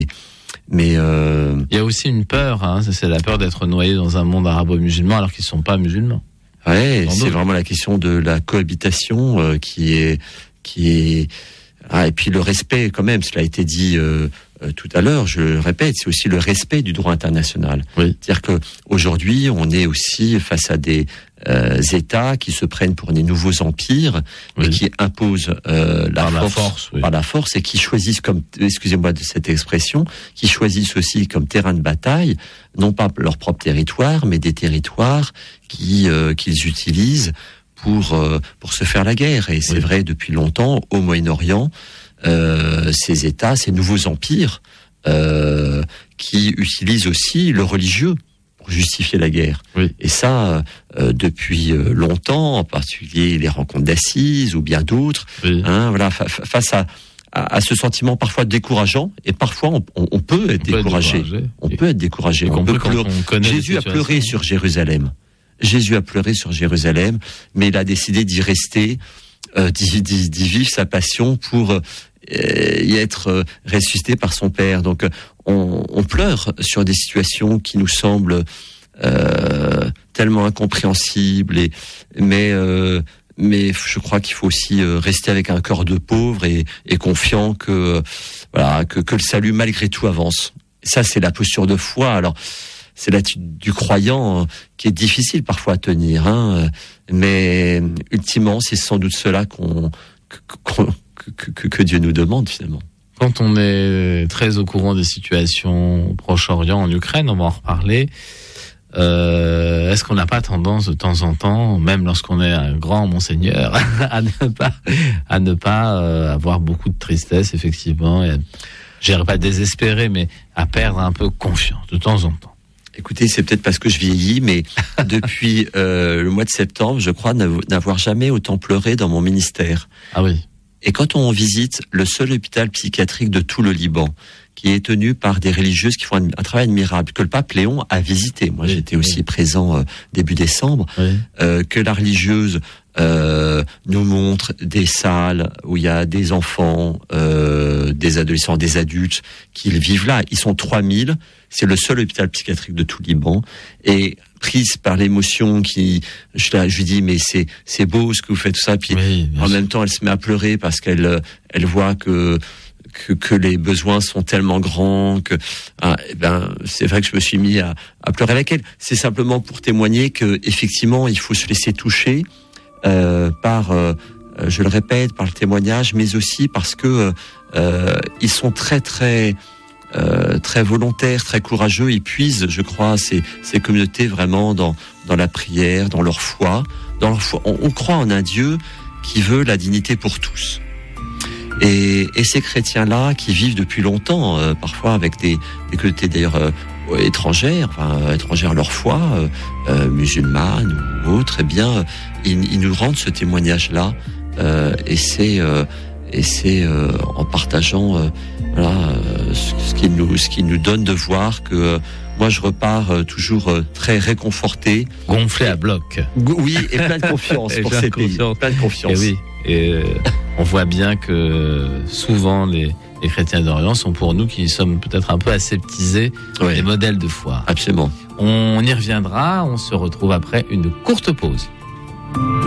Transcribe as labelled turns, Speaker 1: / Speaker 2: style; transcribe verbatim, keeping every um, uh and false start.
Speaker 1: mais euh...
Speaker 2: il y a aussi une peur, hein, c'est la peur d'être noyé dans un monde arabo-musulman alors qu'ils sont pas musulmans.
Speaker 1: Ouais, c'est d'autres. Vraiment la question de la cohabitation euh, qui est qui est ah, et puis le respect quand même, cela a été dit euh, euh, tout à l'heure, je le répète, c'est aussi le respect du droit international.
Speaker 2: Oui.
Speaker 1: C'est-à-dire que aujourd'hui, on est aussi face à des euh, États qui se prennent pour des nouveaux empires, oui. et qui imposent euh, la,
Speaker 2: par
Speaker 1: force,
Speaker 2: la force, oui.
Speaker 1: par la force, et qui choisissent comme, excusez-moi de cette expression, qui choisissent aussi comme terrain de bataille, non pas leur propre territoire, mais des territoires qui euh, qu'ils utilisent pour euh, pour se faire la guerre. Et c'est oui. vrai depuis longtemps au Moyen-Orient, euh, ces États, ces nouveaux empires, euh, qui utilisent aussi le religieux pour justifier la guerre.
Speaker 2: Oui.
Speaker 1: Et ça, euh, depuis longtemps, en particulier les rencontres d'Assise ou bien d'autres.
Speaker 2: Oui.
Speaker 1: Hein, voilà, fa- face à, à à ce sentiment parfois décourageant, et parfois on, on, on peut être on découragé. Peut être on et peut être découragé. On peut pleurer. On Jésus a pleuré sur Jérusalem. Jésus a pleuré sur Jérusalem, mais il a décidé d'y rester, euh, d'y, d'y, d'y vivre sa passion pour euh, y être euh, ressuscité par son Père. Donc on, on pleure sur des situations qui nous semblent euh, tellement incompréhensibles, et, mais euh, mais je crois qu'il faut aussi euh, rester avec un cœur de pauvre et, et confiant que euh, voilà que, que le salut malgré tout avance. Ça, c'est la posture de foi. Alors c'est l'attitude du croyant euh, qui est difficile parfois à tenir, hein, mais ultimement, c'est sans doute cela qu'on, qu'on que, que, que Dieu nous demande finalement.
Speaker 2: Quand on est très au courant des situations au Proche-Orient, en Ukraine, on va en reparler. Euh, est-ce qu'on n'a pas tendance de temps en temps, même lorsqu'on est un grand monseigneur, à ne pas, à ne pas euh, avoir beaucoup de tristesse, effectivement, et à, je dirais pas désespérer, mais à perdre un peu confiance de temps en temps?
Speaker 1: Écoutez, c'est peut-être parce que je vieillis, mais depuis euh, le mois de septembre, je crois n'avoir jamais autant pleuré dans mon ministère.
Speaker 2: Ah oui.
Speaker 1: Et quand on visite le seul hôpital psychiatrique de tout le Liban, qui est tenu par des religieuses qui font un, un travail admirable, que le pape Léon a visité, moi oui, j'étais oui. aussi présent euh, début décembre, oui. euh, que la religieuse euh, nous montre des salles où il y a des enfants, euh, des adolescents, des adultes qui vivent là. Ils sont trois mille, c'est le seul hôpital psychiatrique de tout le Liban, et prise par l'émotion, qui, je, là, je lui dis, mais c'est, c'est beau ce que vous faites, tout ça, puis oui, en sûr. Même temps elle se met à pleurer parce qu'elle elle voit que Que, que les besoins sont tellement grands que ah, eh ben c'est vrai que je me suis mis à, à pleurer avec elle. C'est simplement pour témoigner que effectivement il faut se laisser toucher euh, par, euh, je le répète, par le témoignage, mais aussi parce que euh, ils sont très très euh, très volontaires, très courageux. Ils puisent, je crois, ces, ces communautés vraiment dans dans la prière, dans leur foi, dans leur foi. On, on croit en un Dieu qui veut la dignité pour tous. Et, et ces chrétiens-là, qui vivent depuis longtemps, euh, parfois avec des, des communautés d'ailleurs euh, étrangères, enfin euh, étrangères à leur foi, euh, euh, musulmanes ou autres, eh bien, ils, ils nous rendent ce témoignage-là, euh, et c'est euh, et c'est euh, en partageant euh, voilà euh, ce, ce qui nous ce qui nous donne de voir que euh, moi je repars euh, toujours euh, très réconforté,
Speaker 2: gonflé à bloc.
Speaker 1: Oui, et plein de confiance pour ces pays, plein de confiance.
Speaker 2: Et oui. Et euh, on voit bien que souvent les, les chrétiens d'Orient sont pour nous qui sommes peut-être un peu aseptisés, oui. des modèles de foi.
Speaker 1: Absolument.
Speaker 2: On y reviendra, on se retrouve après une courte pause.